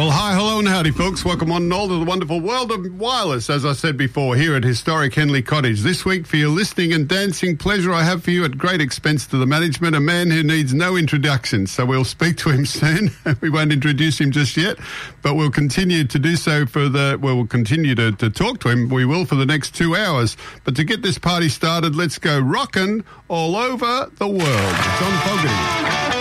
Well, hi, hello and howdy, folks. Welcome one and all to the wonderful world of wireless, as I said before, here at historic Henley Cottage. This week, for your listening and dancing pleasure, I have for you at great expense to the management, a man who needs no introduction. So we'll speak to him soon. We won't introduce him just yet, but we'll continue to do so we'll continue to talk to him. We will for the next 2 hours. But to get this party started, let's go rockin' all over the world. John Fogerty.